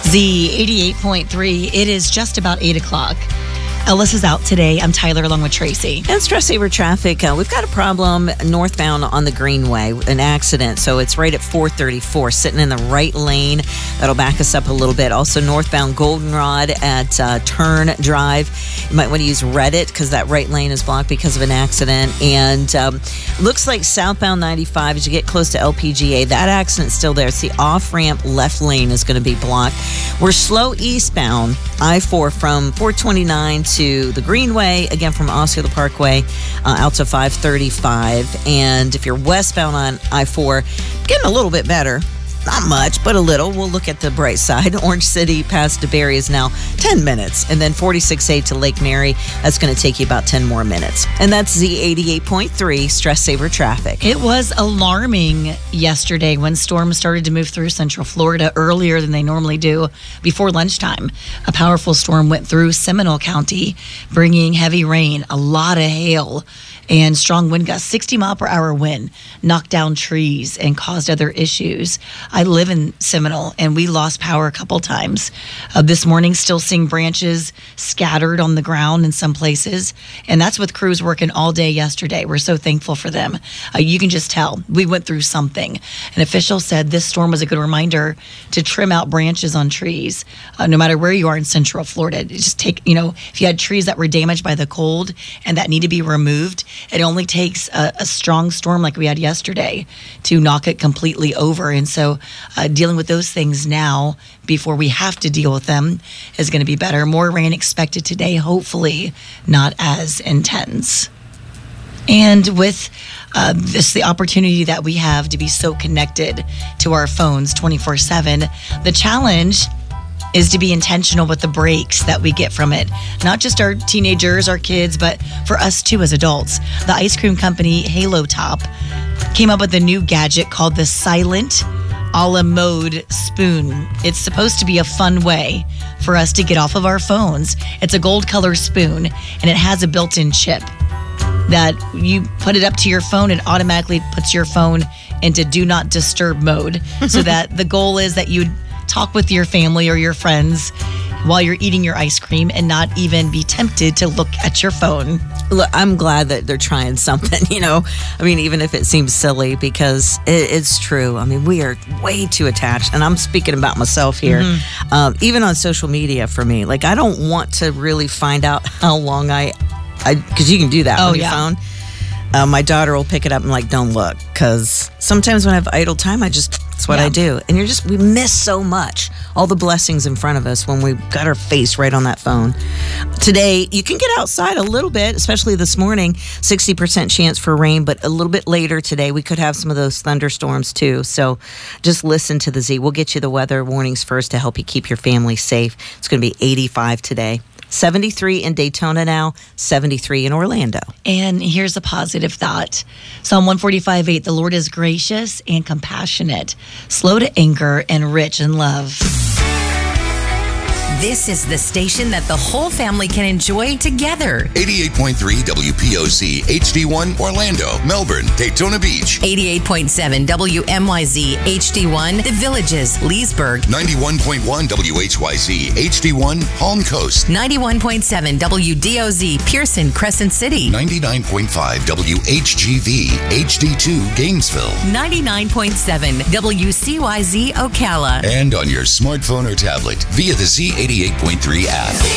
Z88.3. It is just about 8 o'clock. Ellis is out today. I'm Tyler along with Tracy. And Stress Saver traffic. We've got a problem northbound on the Greenway, an accident. So it's right at 434, sitting in the right lane. That'll back us up a little bit. Also northbound Goldenrod at Turn Drive. You might want to use Reddit because that right lane is blocked because of an accident. And looks like southbound 95 as you get close to LPGA. That accident's still there. It's the off-ramp left lane is going to be blocked. We're slow eastbound I-4 from 429 to the Greenway, again from Osceola Parkway out to 535. And if you're westbound on I-4, getting a little bit better. Not much, but a little. We'll look at the bright side. Orange City past DeBerry is now 10 minutes. And then 46A to Lake Mary, that's going to take you about 10 more minutes. And that's Z88.3 Stress Saver traffic. It was alarming yesterday when storms started to move through Central Florida earlier than they normally do before lunchtime. A powerful storm went through Seminole County, bringing heavy rain, a lot of hail, and strong wind gusts. 60-mile-per-hour wind knocked down trees and caused other issues. I live in Seminole, and we lost power a couple times. This morning, still seeing branches scattered on the ground in some places, and that's with crews working all day yesterday. We're so thankful for them. You can just tell we went through something. An official said this storm was a good reminder to trim out branches on trees, no matter where you are in Central Florida. Just take, if you had trees that were damaged by the cold and that need to be removed, it only takes a strong storm like we had yesterday to knock it completely over. And so dealing with those things now before we have to deal with them is going to be better. More rain expected today, hopefully not as intense. And with the opportunity that we have to be so connected to our phones 24/7, the challenge is to be intentional with the breaks that we get from it. Not just our teenagers, our kids, but for us too as adults. The ice cream company Halo Top came up with a new gadget called the Silent a la Mode Spoon. It's supposed to be a fun way for us to get off of our phones. It's a gold color spoon, and it has a built-in chip that you put it up to your phone, it automatically puts your phone into do not disturb mode so that the goal is that you talk with your family or your friends while you're eating your ice cream and not even be tempted to look at your phone. Look, I'm glad that they're trying something, even if it seems silly, because it's true. We are way too attached, and I'm speaking about myself here. Mm-hmm. Even on social media for me, I don't want to really find out how long because you can do that on your phone. My daughter will pick it up and don't look, because sometimes when I have idle time, that's what I do. And we miss so much, all the blessings in front of us when we've got our face right on that phone. Today, you can get outside a little bit, especially this morning, 60% chance for rain, but a little bit later today, we could have some of those thunderstorms too. So just listen to the Z. We'll get you the weather warnings first to help you keep your family safe. It's going to be 85 today. 73 in Daytona now, 73 in Orlando. And here's a positive thought. Psalm 145:8, the Lord is gracious and compassionate, slow to anger and rich in love. This is the station that the whole family can enjoy together. 88.3 WPOC HD1 Orlando, Melbourne, Daytona Beach. 88.7 WMYZ HD1 The Villages, Leesburg. 91.1 WHYZ HD1 Palm Coast. 91.7 WDOZ Pearson, Crescent City. 99.5 WHGV HD2 Gainesville. 99.7 WCYZ Ocala. And on your smartphone or tablet via the Z88.3 app.